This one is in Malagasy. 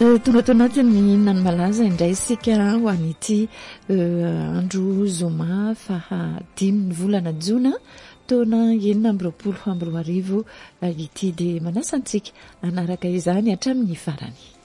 Tonga tao anatiny inona ny malaza indray sika ho an'ity andro zoma faha-5 ny volana Jona taona 2024 ity dia manasantsika anaraka izany hatramin'ny farany.